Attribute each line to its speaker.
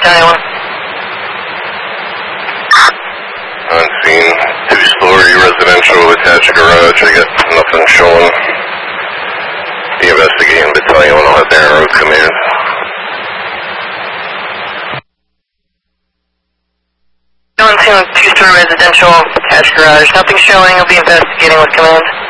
Speaker 1: battalion.
Speaker 2: On scene, 2-story residential attached garage. I got nothing showing. The investigating battalion will have their road command.
Speaker 1: On scene, 2-story residential attached garage. Nothing showing. I'll be investigating with command.